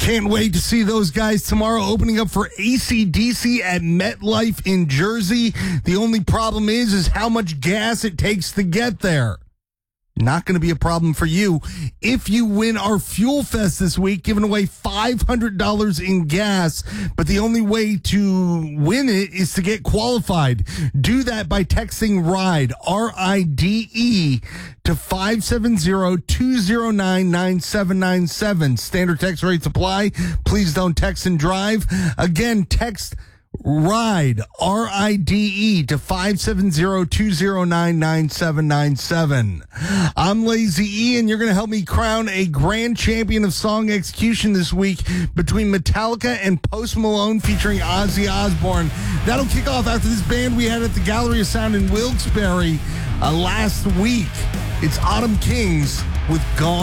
Can't wait to see those guys tomorrow opening up for AC/DC at MetLife in Jersey. The only problem is how much gas it takes to get there. Not going to be a problem for you if you win our Fuel Fest this week, giving away $500 in gas. But the only way to win it is to get qualified. Do that by texting RIDE, RIDE, to 570-209-9797. Standard text rates apply. Please don't text and drive. Again, text RIDE, RIDE, to 570-209-9797. I'm Lazy E, and you're going to help me crown a grand champion of song execution this week between Metallica and Post Malone featuring Ozzy Osbourne. That'll kick off after this band we had at the Gallery of Sound in Wilkes-Barre last week. It's Autumn Kings with Gone.